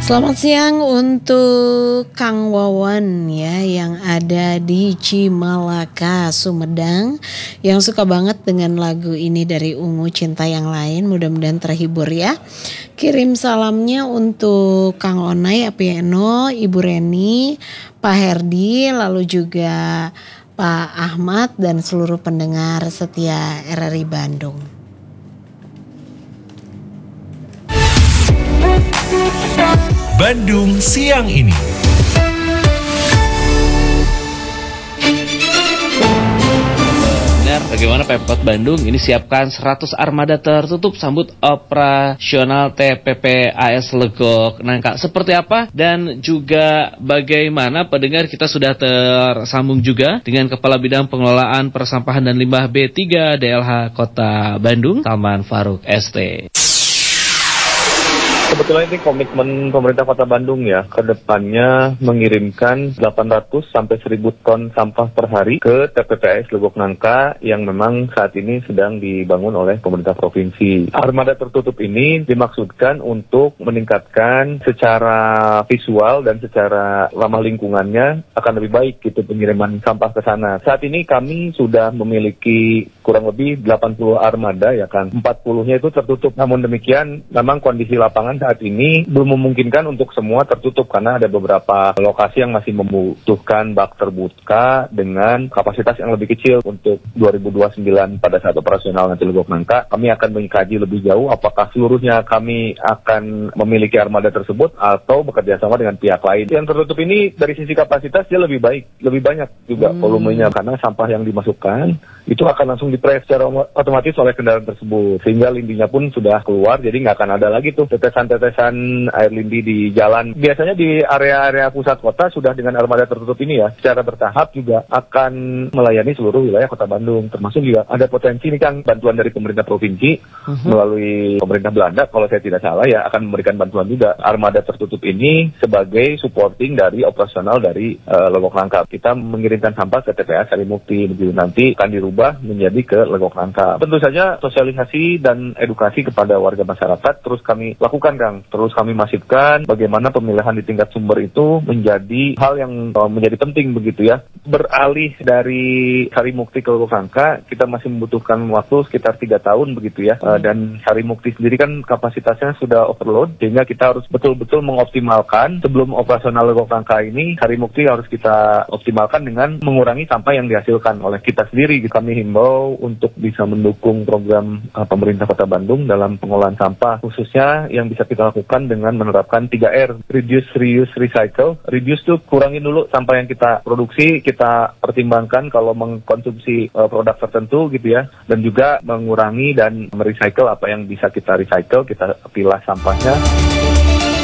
Selamat siang untuk Kang Wawan ya yang ada di Cimalaka, Sumedang, yang suka banget dengan lagu ini dari Ungu Cinta Yang Lain. Mudah-mudahan terhibur ya. Kirim salamnya untuk Kang Onai, Apieno, Ibu Reni, Pak Herdi, lalu juga Pak Ahmad dan seluruh pendengar setia RRI Bandung. Bandung siang ini. Bagaimana Pemkot Bandung ini siapkan 100 armada tertutup sambut operasional TPP AS Legok Nangka. Seperti apa dan juga bagaimana pendengar, kita sudah tersambung juga dengan Kepala Bidang Pengelolaan Persampahan dan Limbah B3 DLH Kota Bandung, Salman Faruk ST. Kebetulan ini komitmen pemerintah Kota Bandung ya, ke depannya mengirimkan 800 sampai 1000 ton sampah per hari ke TPPS Legok Nangka yang memang saat ini sedang dibangun oleh pemerintah provinsi. Armada tertutup ini dimaksudkan untuk meningkatkan secara visual dan secara ramah lingkungannya akan lebih baik gitu pengiriman sampah ke sana. Saat ini kami sudah memiliki kurang lebih 80 armada ya kan, 40-nya itu tertutup. Namun demikian memang kondisi lapangan saat ini belum memungkinkan untuk semua tertutup karena ada beberapa lokasi yang masih membutuhkan bak terbuka dengan kapasitas yang lebih kecil. Untuk 2029 pada saat operasional nanti Legok Nangka, kami akan mengkaji lebih jauh apakah seluruhnya kami akan memiliki armada tersebut atau bekerja sama dengan pihak lain. Yang tertutup ini dari sisi kapasitas dia lebih baik, lebih banyak juga volumenya karena sampah yang dimasukkan itu akan langsung dipres secara otomatis oleh kendaraan tersebut sehingga lindinya pun sudah keluar, jadi nggak akan ada lagi tuh tetesan air lindi di jalan. Biasanya di area-area pusat kota sudah dengan armada tertutup ini ya, secara bertahap juga akan melayani seluruh wilayah Kota Bandung, termasuk juga ada potensi ini kan bantuan dari pemerintah provinsi melalui pemerintah Belanda kalau saya tidak salah ya, akan memberikan bantuan juga. Armada tertutup ini sebagai supporting dari operasional dari Legok Nangka. Kita mengirimkan sampah ke TPA Sarimukti, begitu nanti akan dirubah menjadi ke Legok Nangka. Tentu saja sosialisasi dan edukasi kepada warga masyarakat terus kami lakukan Kang. Terus kami masifkan bagaimana pemilihan di tingkat sumber itu menjadi hal yang menjadi penting begitu ya. Beralih dari Sarimukti ke Legok Nangka, kita masih membutuhkan waktu sekitar 3 tahun begitu ya. Dan Sarimukti sendiri kan kapasitasnya sudah overload, sehingga kita harus betul-betul mengoptimalkan sebelum operasional Legok Nangka ini. Sarimukti harus kita optimalkan dengan mengurangi sampah yang dihasilkan oleh kita sendiri. Kami himbau untuk bisa mendukung program pemerintah Kota Bandung dalam pengolahan sampah, khususnya yang bisa kita lakukan dengan menerapkan 3R, reduce, reuse, recycle. Reduce tuh kurangin dulu sampah yang kita produksi, kita pertimbangkan kalau mengkonsumsi produk tertentu gitu ya, dan juga mengurangi dan merecycle apa yang bisa kita recycle, kita pilah sampahnya.